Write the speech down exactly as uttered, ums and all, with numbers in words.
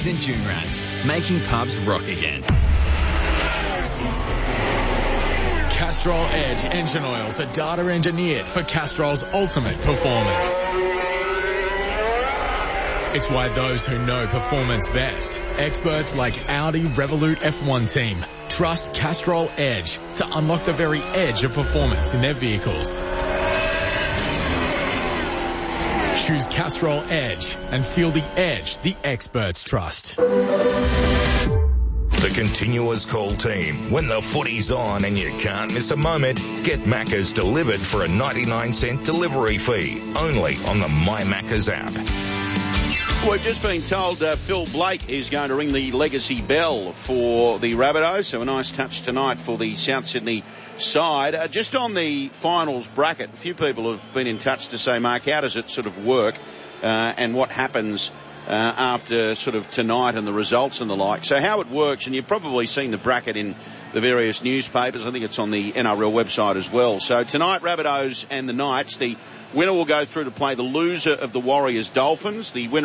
Reds and Junrats, making pubs rock again. Castrol Edge engine oils are data engineered for Castrol's ultimate performance. It's why those who know performance best, experts like Audi Revolut F one team, trust Castrol Edge to unlock the very edge of performance in their vehicles. Choose Castrol Edge and feel the edge the experts trust. The Continuous Call team. When the footy's on and you can't miss a moment, get Macca's delivered for a ninety-nine cent delivery fee. Only on the My Macca's app. We've just been told uh, Phil Blake is going to ring the legacy bell for the Rabbitohs, so a nice touch tonight for the South Sydney side. Uh, just on the finals bracket, a few people have been in touch to say, Mark, how does it sort of work uh, and what happens uh, after sort of tonight and the results and the like? So how it works, and you've probably seen the bracket in the various newspapers. I think it's on the N R L website as well. So tonight, Rabbitohs and the Knights, the winner will go through to play the loser of the Warriors Dolphins. The winner